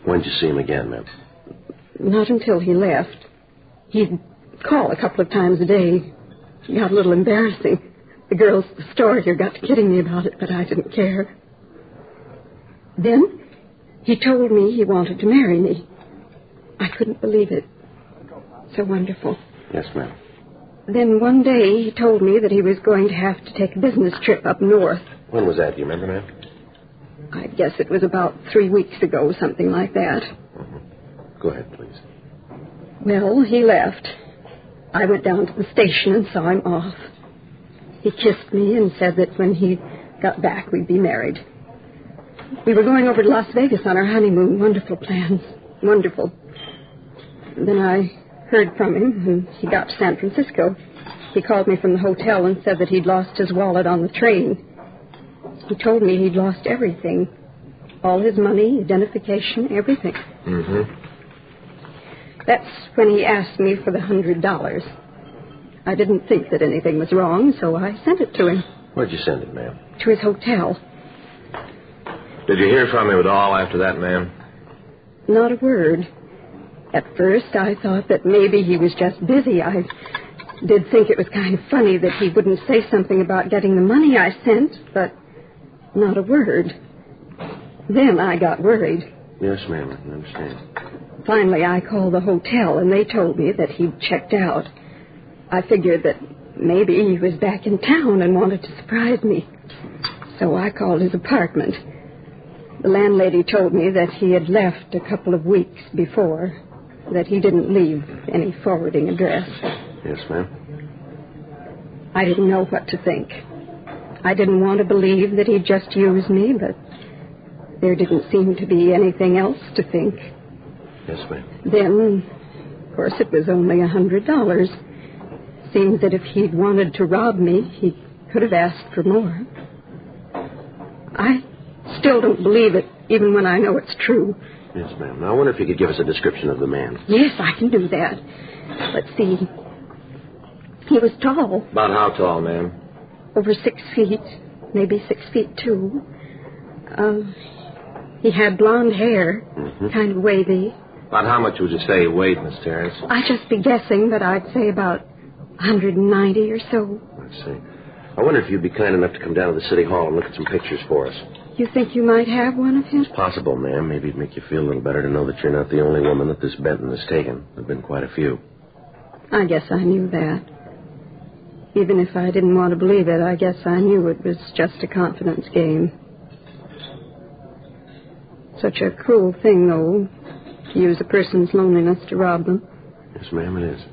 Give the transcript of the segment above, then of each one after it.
When did you see him again, ma'am? Not until he left. He'd call a couple of times a day. It got a little embarrassing. The girls at the store here got to kidding me about it, but I didn't care. Then he told me he wanted to marry me. I couldn't believe it. So wonderful. Yes, ma'am. Then one day he told me that he was going to have to take a business trip up north. When was that? Do you remember, ma'am? I guess it was about 3 weeks ago, something like that. Mm-hmm. Go ahead, please. Well, he left. I went down to the station and saw him off. He kissed me and said that when he got back, we'd be married. We were going over to Las Vegas on our honeymoon. Wonderful plans. Wonderful. Then I heard from him, and he got to San Francisco. He called me from the hotel and said that he'd lost his wallet on the train. He told me he'd lost everything. All his money, identification, everything. Mm-hmm. That's when he asked me for the $100. I didn't think that anything was wrong, so I sent it to him. Where'd you send it, ma'am? To his hotel. Did you hear from him at all after that, ma'am? Not a word. At first, I thought that maybe he was just busy. I did think it was kind of funny that he wouldn't say something about getting the money I sent, but not a word. Then I got worried. Yes, ma'am, I understand. Finally, I called the hotel, and they told me that he'd checked out. I figured that maybe he was back in town and wanted to surprise me. So I called his apartment. The landlady told me that he had left a couple of weeks before, that he didn't leave any forwarding address. Yes, ma'am. I didn't know what to think. I didn't want to believe that he'd just used me, but there didn't seem to be anything else to think. Yes, ma'am. Then, of course, it was only $100. Seems that if he'd wanted to rob me, he could have asked for more. I still don't believe it, even when I know it's true. Yes, ma'am. Now, I wonder if you could give us a description of the man. Yes, I can do that. Let's see. He was tall. About how tall, ma'am? Over 6 feet, maybe 6 feet 2. He had blonde hair, kind of wavy. About how much would you say he weighed, Miss Terrence? I'd just be guessing, but I'd say about 190 or so. I see. I wonder if you'd be kind enough to come down to the city hall and look at some pictures for us. You think you might have one of him? It's possible, ma'am. Maybe it'd make you feel a little better to know that you're not the only woman that this Benton has taken. There have been quite a few. I guess I knew that. Even if I didn't want to believe it, I guess I knew it was just a confidence game. Such a cruel thing, though, to use a person's loneliness to rob them. Yes, ma'am, it is.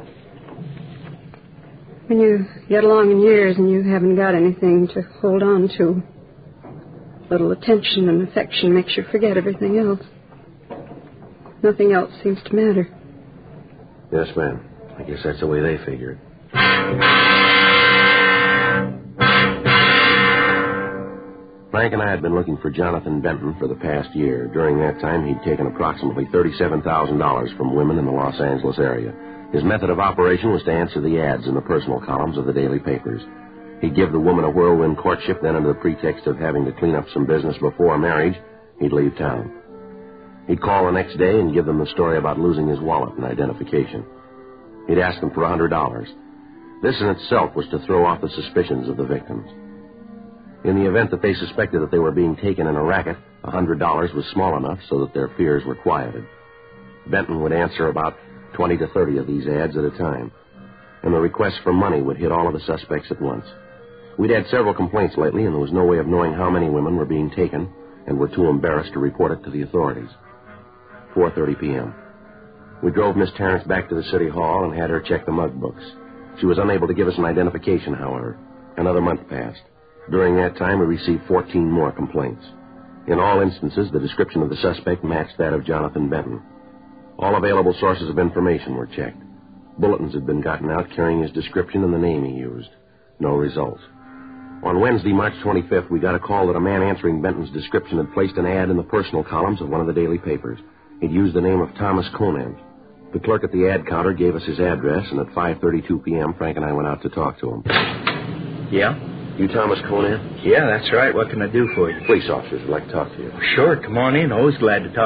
When you get along in years and you haven't got anything to hold on to, little attention and affection makes you forget everything else. Nothing else seems to matter. Yes, ma'am. I guess that's the way they figure it. Frank and I had been looking for Jonathan Benton for the past year. During that time, he'd taken approximately $37,000 from women in the Los Angeles area. His method of operation was to answer the ads in the personal columns of the daily papers. He'd give the woman a whirlwind courtship, then under the pretext of having to clean up some business before marriage, he'd leave town. He'd call the next day and give them the story about losing his wallet and identification. He'd ask them for $100. This in itself was to throw off the suspicions of the victims. In the event that they suspected that they were being taken in a racket, $100 was small enough so that their fears were quieted. Benton would answer about 20 to 30 of these ads at a time, and the requests for money would hit all of the suspects at once. We'd had several complaints lately, and there was no way of knowing how many women were being taken and were too embarrassed to report it to the authorities. 4:30 p.m. We drove Miss Terrence back to the city hall and had her check the mug books. She was unable to give us an identification, however. Another month passed. During that time, we received 14 more complaints. In all instances, the description of the suspect matched that of Jonathan Benton. All available sources of information were checked. Bulletins had been gotten out carrying his description and the name he used. No results. On Wednesday, March 25th, we got a call that a man answering Benton's description had placed an ad in the personal columns of one of the daily papers. He'd used the name of Thomas Conant. The clerk at the ad counter gave us his address, and at 5:32 p.m., Frank and I went out to talk to him. Yeah? You Thomas Conant? Yeah, that's right. What can I do for you? Police officers would like to talk to you. Sure, come on in. Always glad to talk.